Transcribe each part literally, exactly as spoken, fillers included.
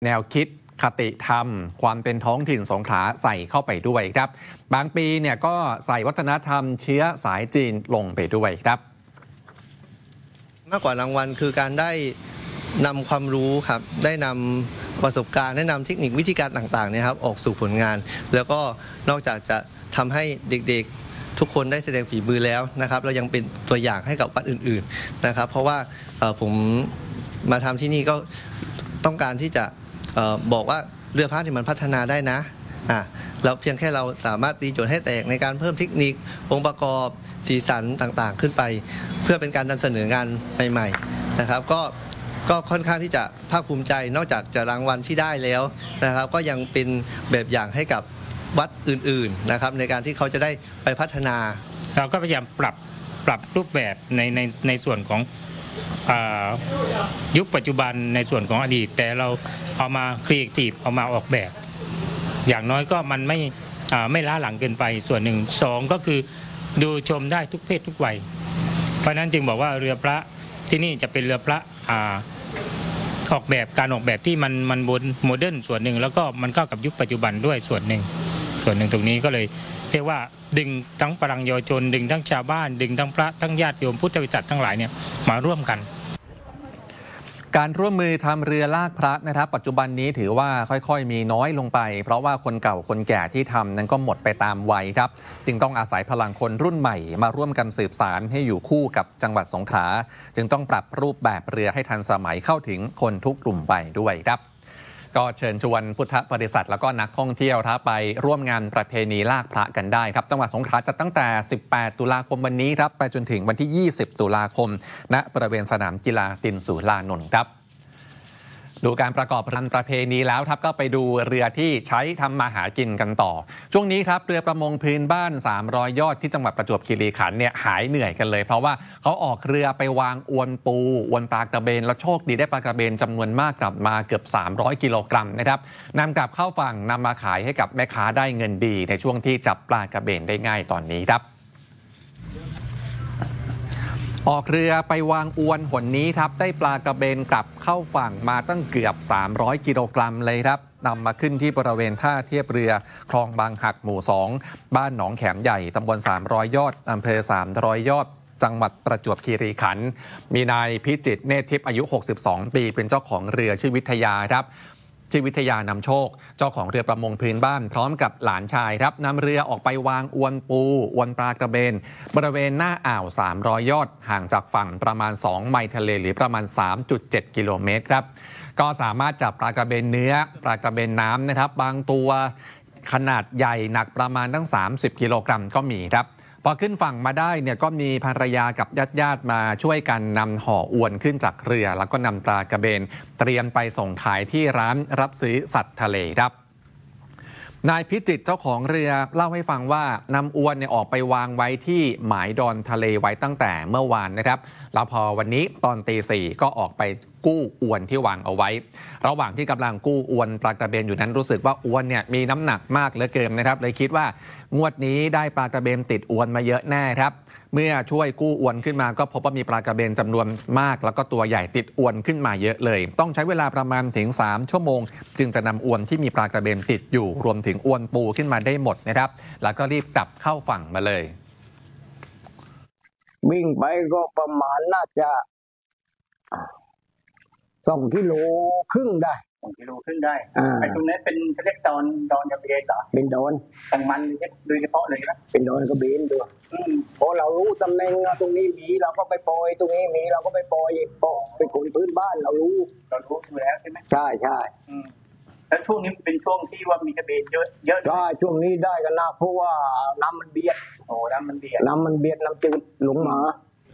แนวคิดคติธรรมความเป็นท้องถิ่นสงขลาใส่เข้าไปด้วยครับบางปีเนี่ยก็ใส่วัฒนธรรมเชื้อสายจีนลงไปด้วยครับมากกว่ารางวัลคือการได้นำความรู้ครับได้นำประสบการณ์ได้นำเทคนิควิธีการต่างๆเนี่ยครับออกสู่ผลงานแล้วก็นอกจากจะทำให้เด็กๆทุกคนได้แสดงฝีมือแล้วนะครับเรายังเป็นตัวอย่างให้กับวัดอื่นๆนะครับเพราะว่าผมมาทำที่นี่ก็ต้องการที่จะบอกว่าเรือพระที่มันพัฒนาได้นะอ่ะเราเพียงแค่เราสามารถตีโจทย์ให้แตกในการเพิ่มเทคนิคองค์ประกอบสีสันต่างๆขึ้นไปเพื่อเป็นการนำเสนองานใหม่ๆนะครับก็ก็ค่อนข้างที่จะภาคภูมิใจนอกจากจะรางวัลที่ได้แล้วนะครับก็ยังเป็นแบบอย่างให้กับวัดอื่นๆนะครับในการที่เขาจะได้ไปพัฒนาเราก็พยายามปรับปรับรูปแบบในในในส่วนของยุคปัจจุบันในส่วนของอดีตแต่เราเอามาครีเอทีฟเอามาออกแบบอย่างน้อยก็มันไม่ไม่ล้าหลังเกินไปส่วนหนึ่งสองก็คือดูชมได้ทุกเพศทุกวัยเพราะนั้นจึงบอกว่าเรือพระที่นี่จะเป็นเรือพระออกแบบการออกแบบที่มันมันบนโมเดิร์นส่วนหนึ่งแล้วก็มันเข้ากับยุคปัจจุบันด้วยส่วนหนึ่งส่วนหนึ่งตรงนี้ก็เลยเรียกว่าดึงทั้งปรังเยาวชนดึงทั้งชาวบ้านดึงทั้งพระทั้งญาติโยมพุทธบริษัททั้งหลายเนี่ยมาร่วมกันการร่วมมือทำเรือลากพระนะครับปัจจุบันนี้ถือว่าค่อยๆมีน้อยลงไปเพราะว่าคนเก่าคนแก่ที่ทำนั้นก็หมดไปตามวัยครับจึงต้องอาศัยพลังคนรุ่นใหม่มาร่วมกันสืบสานให้อยู่คู่กับจังหวัดสงขลาจึงต้องปรับรูปแบบเรือให้ทันสมัยเข้าถึงคนทุกกลุ่มไปด้วยครับก็เชิญชวนพุทธบริษัทแล้วก็นักท่องเที่ยวครับไปร่วมงานประเพณีลากพระกันได้ครับจังหวัดสงขลาจัดตั้งแต่สิบแปดตุลาคมวันนี้ครับไปจนถึงวันที่ยี่สิบตุลาคมณบริเวณสนามกีฬาตินสุรานนท์ครับดูการประกอบรันประเพณีแล้วครับก็ไปดูเรือที่ใช้ทำมาหากินกันต่อช่วงนี้ครับเรือประมงพื้นบ้านสามร้อยยอดที่จังหวัดประจวบคีรีขันธ์เนี่ยหายเหนื่อยกันเลยเพราะว่าเขาออกเรือไปวางอวนปูอวนปลากระเบนแล้วโชคดีได้ปลากระเบนจำนวนมากกลับมาเกือบสามร้อยกิโลกรัมนะครับนำกลับเข้าฝั่งนำมาขายให้กับแม่ค้าได้เงินดีในช่วงที่จับปลากระเบนได้ง่ายตอนนี้ครับออกเรือไปวางอวนหนนี้ครับได้ปลากระเบนกลับเข้าฝั่งมาตั้งเกือบสามร้อยกิโลกรัมเลยครับนำมาขึ้นที่บริเวณท่าเทียบเรือคลองบางหักหมู่สองบ้านหนองแขมใหญ่ตำบลสามร้อยยอดอำเภอสามร้อยยอดจังหวัดประจวบคีรีขันธ์มีนายพิจิตรเนตรทิพย์อายุหกสิบสองปีเป็นเจ้าของเรือชื่อวิทยาครับชื่อวิทยานำโชคเจ้าของเรือประมงพื้นบ้านพร้อมกับหลานชายครับนำเรือออกไปวางอวนปูอวนปลากระเบนบริเวณหน้าอ่าวสามร้อยยอดห่างจากฝั่งประมาณสองไมล์ทะเลหรือประมาณ สามจุดเจ็ด กิโลเมตรครับก็สามารถจับปลากระเบนเนื้อปลากระเบนน้ำนะครับบางตัวขนาดใหญ่หนักประมาณตั้งสามสิบกิโลกรัมก็มีครับพอขึ้นฝั่งมาได้เนี่ยก็มีภรรยากับญาติๆมาช่วยกันนำห่ออวนขึ้นจากเรือแล้วก็นำปลากระเบนเตรียมไปส่งขายที่ร้านรับซื้อสัตว์ทะเลครับนายพิจิตรเจ้าของเรือเล่าให้ฟังว่านำอวนเนี่ยออกไปวางไว้ที่หมายดอนทะเลไว้ตั้งแต่เมื่อวานนะครับแล้วพอวันนี้ตอนตีสี่ก็ออกไปกู้อวนที่วางเอาไว้ระหว่างที่กำลังกู้อวนปลากระเบนอยู่นั้นรู้สึกว่าอวนเนี่ยมีน้ำหนักมากเหลือเกินนะครับเลยคิดว่างวดนี้ได้ปลากระเบนติดอวนมาเยอะแน่ครับเมื่อช่วยกู้อวนขึ้นมาก็พบว่ามีปลากระเบนจำนวนมากแล้วก็ตัวใหญ่ติดอวนขึ้นมาเยอะเลยต้องใช้เวลาประมาณถึงสามชั่วโมงจึงจะนำอวนที่มีปลากระเบนติดอยู่รวมถึงอวนปูขึ้นมาได้หมดนะครับแล้วก็รีบกลับเข้าฝั่งมาเลยวิ่งไปก็ประมาณน่าจะสองกิโลครึ่งได้สองกิโลครึ่งได้ไอ้ตรงนี้เป็นเขาเรียกดอนดอนกระเบนเหรอเป็นดอนตรงมันโดยเฉพาะเลยนะเป็นดอนกระเบนด้วยพอเรารู้ตำแหน่งตรงนี้มีเราก็ไปปล่อยตรงนี้มีเราก็ไปปล่อยปล่อยเป็นคนพื้นบ้านเรารู้เรารู้อยู่แล้วใช่ไหมใช่ใช่แล้วช่วงนี้เป็นช่วงที่ว่ามีกระเบนเยอะเยอะใช่ช่วงนี้ได้กันนะเพราะว่าน้ำมันเบียดโอ้น้ำมันเบียดน้ำมันเบียดน้ำจืดหลงมา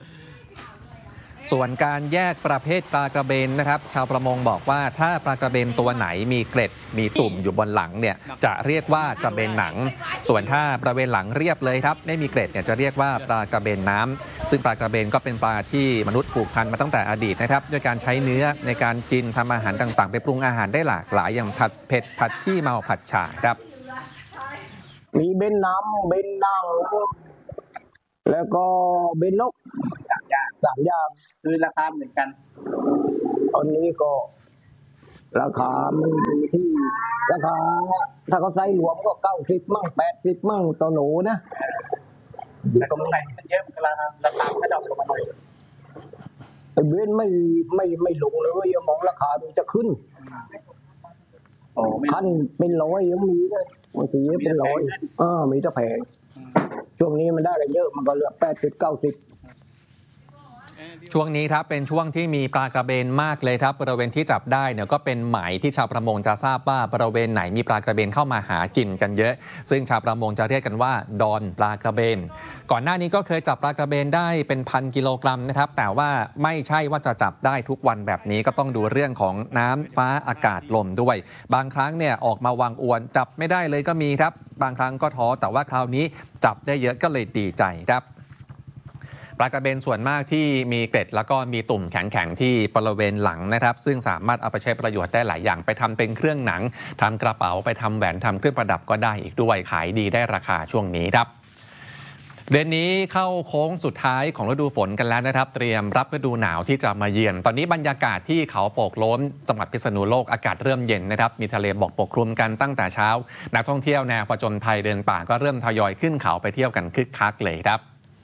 ส่วนการแยกประเภทปลากระเบนนะครับชาวประมงบอกว่าถ้าปลากระเบนตัวไหนมีเกล็ดมีตุ่มอยู่บนหลังเนี่ยจะเรียกว่ากระเบนหนังส่วนถ้าบริเวณหลังเรียบเลยครับไม่มีเกล็ดเนี่ยจะเรียกว่าปลากระเบนน้ำซึ่งปลากระเบนก็เป็นปลาที่มนุษย์ผูกพันมาตั้งแต่อดีตนะครับด้วยการใช้เนื้อในการกินทำอาหารต่างๆไปปรุงอาหารได้หลากหลายอย่างผัดเผ็ดผัดขี้เมาผัดฉ่าครับมีเบนน้ำเบนนั่งแล้วก็เบนนกสามอย่างสามอย่างคือราคาเหมือนกันตอนนี้ก็ราคามันอยู่ที่ราคาถ้าเขาใส่รวมก็เก้าสิบมั่งแปดสิบมั่งต่อหนูนะแต่ตรงไหนมันเยอะเวลาราคามันก็ดรอปลงมาหน่อยไอ้เบนไม่ไม่ไม่ลงเลยมองราคามันจะขึ้นโอ้ไม่ขั้นเป็นร้อยยังมีเลยบางทีเป็นร้อยเออมีแต่แพงช่วงนี้มันได้กันเยอะมันก็เหลือแปดสิบเก้าสิบช่วงนี้ครับเป็นช่วงที่มีปลากระเบนมากเลยครับบริเวณที่จับได้เนี่ยก็เป็นหมายที่ชาวประมงจะทราบว่าบริเวณไหนมีปลากระเบนเข้ามาหากินกันเยอะซึ่งชาวประมงจะเรียกกันว่าดอนปลากระเบนก่อนหน้านี้ก็เคยจับปลากระเบนได้เป็นพันกิโลกรัมนะครับแต่ว่าไม่ใช่ว่าจะจับได้ทุกวันแบบนี้ก็ต้องดูเรื่องของน้ำฟ้าอากาศลมด้วยบางครั้งเนี่ยออกมาวางอวนจับไม่ได้เลยก็มีครับบางครั้งก็ท้อแต่ว่าคราวนี้จับได้เยอะก็เลยดีใจครับปลากระเบนส่วนมากที่มีเกล็ดแล้วก็มีตุ่มแข็งๆที่บริเวณหลังนะครับซึ่งสามารถเอาไปใช้ประโยชน์ได้หลายอย่างไปทำเป็นเครื่องหนังทำกระเป๋าไปทำแหวนทำเครื่องประดับก็ได้อีกด้วยขายดีได้ราคาช่วงนี้ครับเดือนนี้เข้าโค้งสุดท้ายของฤดูฝนกันแล้วนะครับเตรียมรับฤดูหนาวที่จะมาเยือนตอนนี้บรรยากาศที่เขาโปกโล้นจังหวัดพิษณุโลกอากาศเริ่มเย็นนะครับมีทะเลหมอกปกคลุมกันตั้งแต่เช้านักท่องเที่ยวแนวผจญภัยเดินป่าก็เริ่มทยอยขึ้นเขาไปเที่ยวกันคึกคักเลยครับ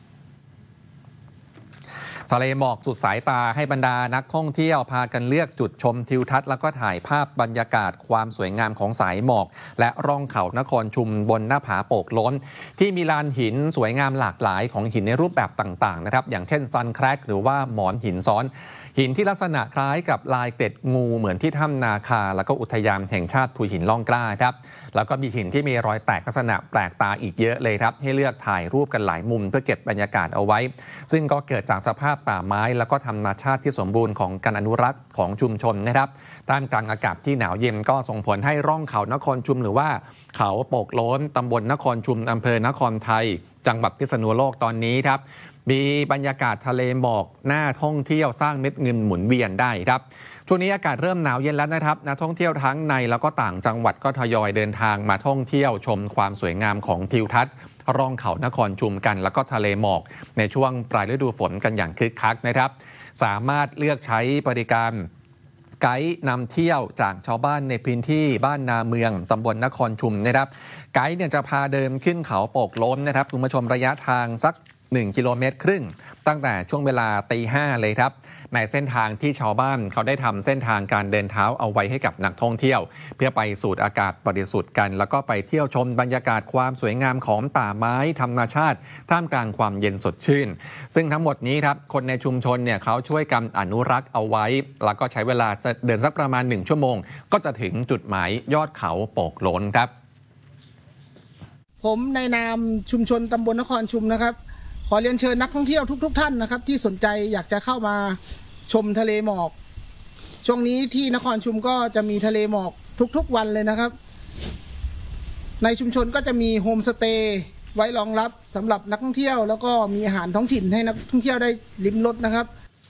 ทะเลหมอกสุดสายตาให้บรรดานักท่องเที่ยวพากันเลือกจุดชมทิวทัศน์แล้วก็ถ่ายภาพบรรยากาศความสวยงามของสายหมอกและร่องเขานครชุมบนหน้าผาโปกโล้นที่มีลานหินสวยงามหลากหลายของหินในรูปแบบต่างๆนะครับอย่างเช่นซันแครกหรือว่าหมอนหินซ้อนหินที่ลักษณะคล้ายกับลายเกล็ดงูเหมือนที่ถ้ำนาคาแล้วก็อุทยานแห่งชาติภูหินล่องกล้าครับแล้วก็มีหินที่มีรอยแตกลักษณะแปลกตาอีกเยอะเลยครับให้เลือกถ่ายรูปกันหลายมุมเพื่อเก็บบรรยากาศเอาไว้ซึ่งก็เกิดจากสภาพป่าไม้แล้วก็ธรรมชาติที่สมบูรณ์ของการอนุรักษ์ของชุมชนนะครับท่ามกลางอากาศที่หนาวเย็นก็ส่งผลให้ร่องเขานครชุมหรือว่าเขาโปกโล้นตำบลนครชุมอำเภอนครไทยจังหวัดพิษณุโลกตอนนี้ครับมีบรรยากาศทะเลหมอกน่าท่องเที่ยวสร้างเม็ดเงินหมุนเวียนได้ครับช่วงนี้อากาศเริ่มหนาวเย็นแล้วนะครับนักท่องเที่ยวทั้งในแล้วก็ต่างจังหวัดก็ทยอยเดินทางมาท่องเที่ยวชมความสวยงามของทิวทัศน์ร่องเขานครชุมกันแล้วก็ทะเลหมอกในช่วงปลายฤดูฝนกันอย่างคึกคักนะครับสามารถเลือกใช้บริการไกด์นำเที่ยวจากชาวบ้านในพื้นที่บ้านนาเมืองตำบลนครชุมนะครับไกด์เนี่ยจะพาเดินขึ้นเขาโปกโล้นนะครับคุณผู้ชมระยะทางสักหนึ่งกิโลเมตรครึ่งตั้งแต่ช่วงเวลาตีห้าเลยครับในเส้นทางที่ชาวบ้านเขาได้ทำเส้นทางการเดินเท้าเอาไว้ให้กับนักท่องเที่ยวเพื่อไปสูดอากาศบริสุทธิ์กันแล้วก็ไปเที่ยวชมบรรยากาศความสวยงามของป่าไม้ธรรมชาติท่ามกลางความเย็นสดชื่นซึ่งทั้งหมดนี้ครับคนในชุมชนเนี่ยเขาช่วยกันอนุรักษ์เอาไว้แล้วก็ใช้เวลาจะเดินสักประมาณหนึ่งชั่วโมงก็จะถึงจุดหมายยอดเขาโปกโล้นครับผมในนามชุมชนตำบลนครชุมนะครับขอเรียนเชิญนักท่องเที่ยวทุกๆ ท่านนะครับที่สนใจอยากจะเข้ามาชมทะเลหมอกช่วงนี้ที่นครชุมก็จะมีทะเลหมอกทุกๆวันเลยนะครับในชุมชนก็จะมีโฮมสเตย์ไว้รองรับสำหรับนักท่องเที่ยวแล้วก็มีอาหารท้องถิ่นให้นักท่องเที่ยวได้ลิ้มรสนะครับ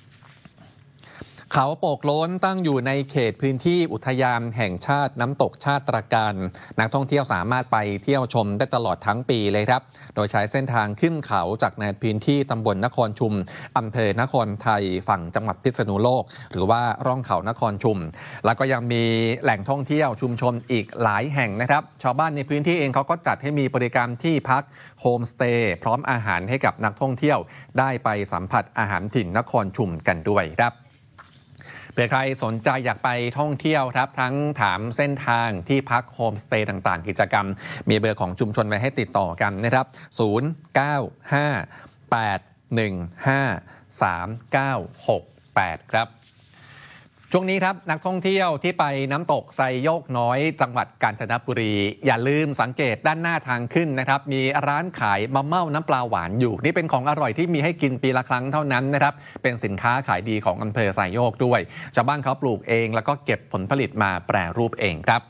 เขาโปกโล้นตั้งอยู่ในเขตพื้นที่อุทยานแห่งชาติน้ำตกชาติตระการนักท่องเที่ยวสามารถไปเที่ยวชมได้ตลอดทั้งปีเลยครับโดยใช้เส้นทางขึ้นเขาจากในพื้นที่ตำบลนครชุมอำเภอนครไทยฝั่งจังหวัดพิษณุโลกหรือว่าร่องเขานครชุมแล้วก็ยังมีแหล่งท่องเที่ยวชุมชนอีกหลายแห่งนะครับชาวบ้านในพื้นที่เองเขาก็จัดให้มีบริการที่พักโฮมสเตย์พร้อมอาหารให้กับนักท่องเที่ยวได้ไปสัมผัสอาหารถิ่นนครชุมกันด้วยครับเผื่อใครสนใจอยากไปท่องเที่ยวครับทั้งถามเส้นทางที่พักโฮมสเตย์ต่างๆกิจกรรมมีเบอร์ของชุมชนไว้ให้ติดต่อกันนะครับศูนย์ เก้า ห้า แปด หนึ่ง ห้า สาม เก้า หก แปดครับช่วงนี้ครับนักท่องเที่ยวที่ไปน้ำตกไซโยกน้อยจังหวัดกาญจนบุรีอย่าลืมสังเกตด้านหน้าทางขึ้นนะครับมีร้านขายมะเม่าน้ำปลาหวานอยู่นี่เป็นของอร่อยที่มีให้กินปีละครั้งเท่านั้นนะครับเป็นสินค้าขายดีของอำเภอไซโยกด้วยชาวบ้านเขาปลูกเองแล้วก็เก็บผลผลิตมาแปรรูปเองครับ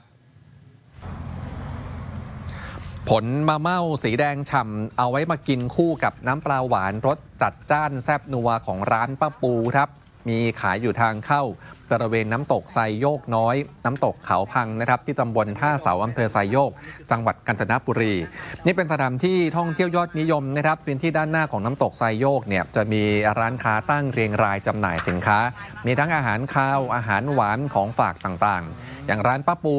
ผลมะเม่าสีแดงฉ่ำเอาไว้มากินคู่กับน้ำปลาหวานรสจัดจ้านแซ่บนัวของร้านป้าปูครับมีขายอยู่ทางเข้าบริเวณน้ำตกไซโยกน้อยน้ำตกเขาพังนะครับที่ตำบลท่าเสาอำเภอไซโยกจังหวัดกาญจนบุรีนี่เป็นสถานที่ท่องเที่ยวยอดนิยมนะครับพื้นที่ด้านหน้าของน้ำตกไซโยกเนี่ยจะมีร้านค้าตั้งเรียงรายจำหน่ายสินค้ามีทั้งอาหารคาวอาหารหวานของฝากต่างๆอย่างร้านป้าปู